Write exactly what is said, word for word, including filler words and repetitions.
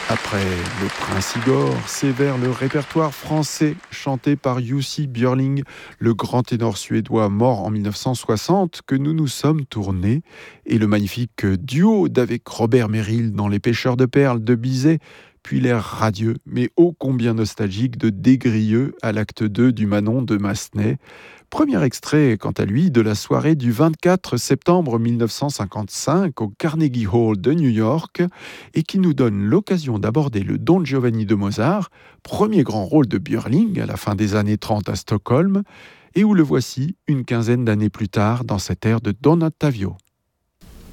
Après Le Prince Igor, c'est vers le répertoire français chanté par Jussi Björling, le grand ténor suédois mort en mille neuf cent soixante, que nous nous sommes tournés. Et le magnifique duo d'avec Robert Merrill dans Les Pêcheurs de perles de Bizet, puis l'air radieux, mais ô combien nostalgique de Desgrieux à l'acte deux du Manon de Massenet. Premier extrait, quant à lui, de la soirée du vingt-quatre septembre mille neuf cent cinquante-cinq au Carnegie Hall de New York et qui nous donne l'occasion d'aborder le Don Giovanni de Mozart, premier grand rôle de Björling à la fin des années trente à Stockholm, et où le voici une quinzaine d'années plus tard dans cette ère de Don Ottavio.